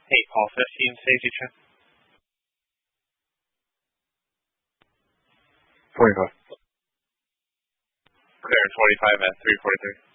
Paul 15, safety check. 45. Clear 25 at 343.